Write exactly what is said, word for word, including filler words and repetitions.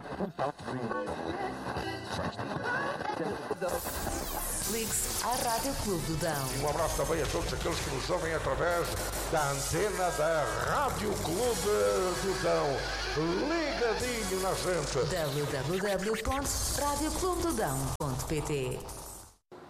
Ligue-se à Rádio Clube do Dão. Um abraço também a todos aqueles que nos ouvem através da antena da Rádio Clube do Dão. Ligadinho na gente. w w w ponto rádio clube do dão ponto p t